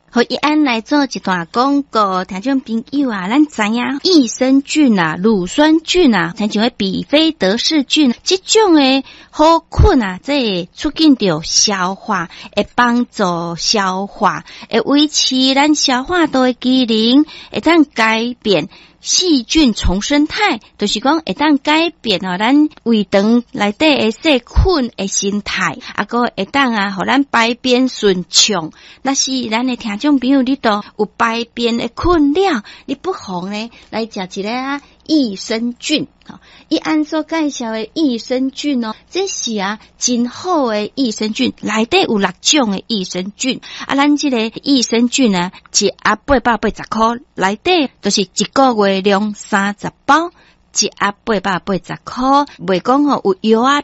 和一安来做一段广告，听众朋友啊，咱知影益生菌啊、乳酸菌啊，像像比菲德氏菌，这种的好菌啊，这会促进着消化，会帮助消化，会维持咱消化道的机能，会当改变细菌重生态，就是讲会当改变咱胃肠内底的细菌的生态，个会当互咱排便顺畅。那是咱的听众朋友，你都有排便的困扰，你不妨呢来食一个益生菌。伊按所介绍的益生菌这是真好的益生菌，内底有6种的益生菌。咱这个益生菌一盒880块，内底就是一个月量30包，一盒880块，袂讲有药